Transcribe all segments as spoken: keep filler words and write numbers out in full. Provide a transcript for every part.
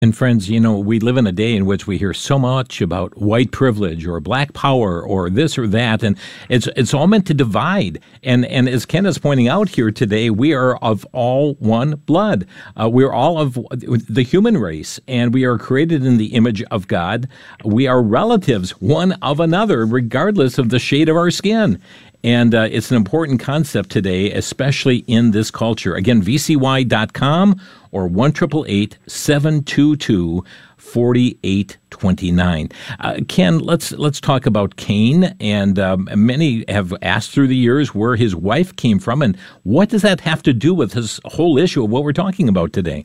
And friends, you know, we live in a day in which we hear so much about white privilege or black power or this or that, and it's it's all meant to divide. And and as Ken is pointing out here today, we are of all one blood. Uh, we're all of the human race, and we are created in the image of God. We are relatives one of another, regardless of the shade of our skin. And uh, it's an important concept today, especially in this culture. Again, v c y dot com or one eight eight eight, seven two two, four eight two nine. Uh, Ken, let's let's talk about Cain. And um, many have asked through the years where his wife came from, and what does that have to do with this whole issue of what we're talking about today?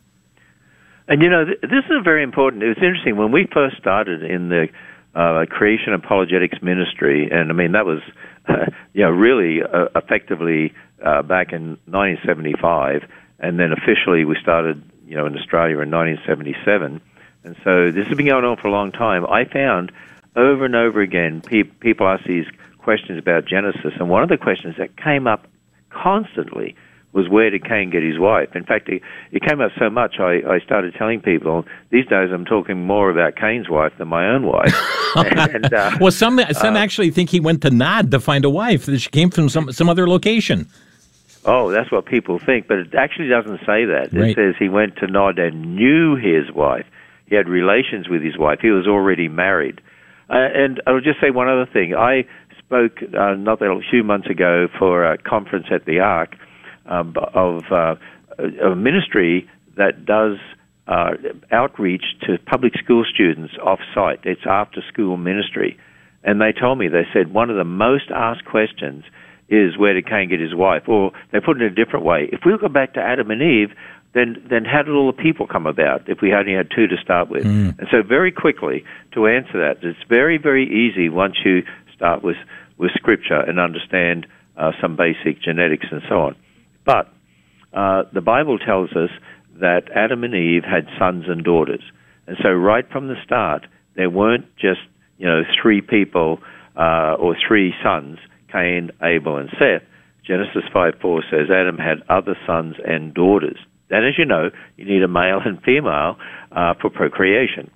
And, you know, th- this is very important. It was interesting. When we first started in the uh, Creation Apologetics Ministry, and, I mean, that was... Uh, you know, really uh, effectively uh, back in nineteen seventy-five, and then officially we started, you know, in Australia in nineteen seventy-seven. And so this has been going on for a long time. I found over and over again pe- people ask these questions about Genesis, and one of the questions that came up constantly was, where did Cain get his wife? In fact, it, it came up so much, I, I started telling people, these days I'm talking more about Cain's wife than my own wife. and, uh, well, some some uh, actually think he went to Nod to find a wife, that she came from some, some other location. Oh, that's what people think, but it actually doesn't say that. It Right. says he went to Nod and knew his wife. He had relations with his wife. He was already married. Uh, and I'll just say one other thing. I spoke uh, not that a few months ago for a conference at the Ark, Um, of uh, a ministry that does uh, outreach to public school students off-site. It's after-school ministry. And they told me, they said, one of the most asked questions is, where did Cain get his wife? Or they put it in a different way. If we go back to Adam and Eve, then then how did all the people come about if we only had two to start with? Mm. And so very quickly, to answer that, it's very, very easy once you start with, with Scripture and understand uh, some basic genetics and so on. But uh, the Bible tells us that Adam and Eve had sons and daughters. And so right from the start, there weren't just, you know, three people uh, or three sons, Cain, Abel, and Seth. Genesis five four says Adam had other sons and daughters. And as you know, you need a male and female uh, for procreation.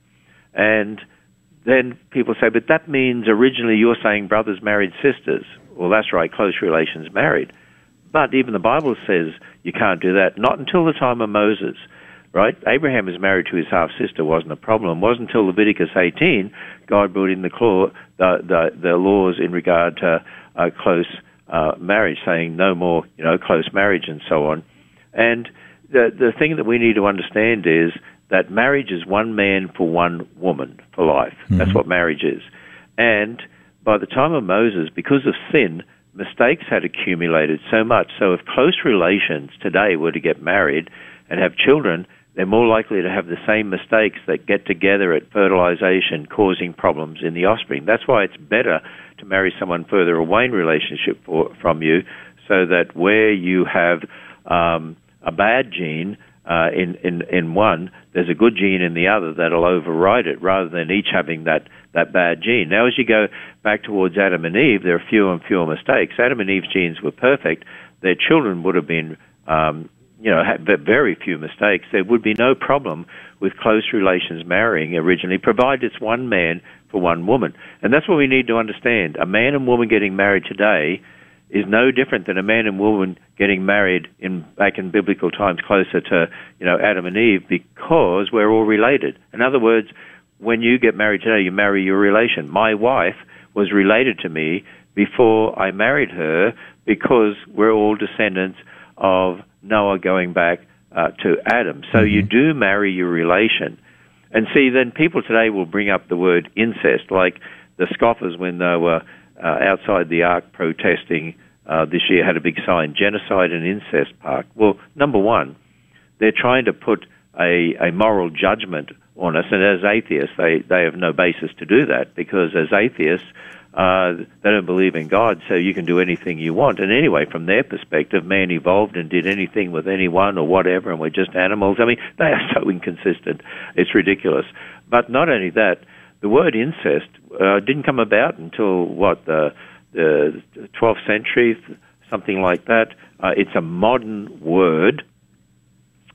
And then people say, but that means originally you're saying brothers married sisters. Well, that's right, close relations married. But even the Bible says you can't do that, not until the time of Moses, right? Abraham was married to his half-sister, wasn't a problem. It wasn't until Leviticus eighteen, God brought in the, claw, the, the, the laws in regard to uh, close uh, marriage, saying no more, you know, close marriage and so on. And the, the thing that we need to understand is that marriage is one man for one woman for life. Mm-hmm. That's what marriage is. And by the time of Moses, because of sin, mistakes had accumulated so much. So if close relations today were to get married and have children, they're more likely to have the same mistakes that get together at fertilization, causing problems in the offspring. That's why it's better to marry someone further away in relationship for, from you, so that where you have um, a bad gene uh, in, in, in one, there's a good gene in the other that'll override it, rather than each having that that bad gene. Now, as you go back towards Adam and Eve, there are fewer and fewer mistakes. Adam and Eve's genes were perfect. Their children would have been, um, you know, had very few mistakes. There would be no problem with close relations marrying originally, provided it's one man for one woman. And that's what we need to understand. A man and woman getting married today is no different than a man and woman getting married in back in biblical times, closer to, you know, Adam and Eve, because we're all related. In other words, when you get married today, you marry your relation. My wife was related to me before I married her, because we're all descendants of Noah going back uh, to Adam. So mm-hmm. you do marry your relation. And see, then people today will bring up the word incest, like the scoffers when they were uh, outside the Ark protesting uh, this year, had a big sign, Genocide and Incest Park. Well, number one, they're trying to put a, a moral judgment on us, and as atheists, they, they have no basis to do that, because as atheists, uh, they don't believe in God, so you can do anything you want. And anyway, from their perspective, man evolved and did anything with anyone or whatever, and we're just animals. I mean, they are so inconsistent. It's ridiculous. But not only that, the word incest uh, didn't come about until, what, the, the twelfth century, something like that. Uh, it's a modern word.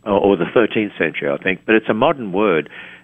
or the thirteenth century, I think, but it's a modern word.